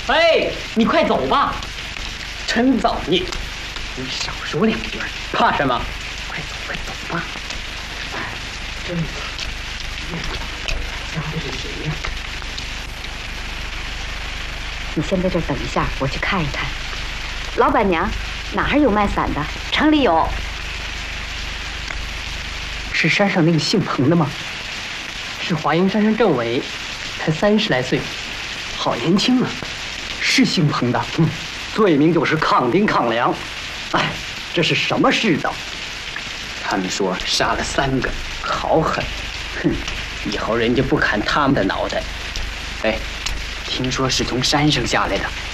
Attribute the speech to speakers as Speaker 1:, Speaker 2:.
Speaker 1: 哎，你快走吧，真造孽！你少说两句，怕什么？快走，快走吧！哎，真的，家的是谁呀？
Speaker 2: 你先在这儿等一下，我去看一看。老板娘，哪儿有卖伞的？城里有。
Speaker 1: 是山上那个姓彭的吗？是华阴山上政委，才30来岁，好年轻啊！是姓彭的，
Speaker 3: 罪名就是抗丁抗粮。哎，这是什么世道？
Speaker 1: 他们说杀了3个，好狠！哼，以后人家不砍他们的脑袋。哎，听说是从山上下来的。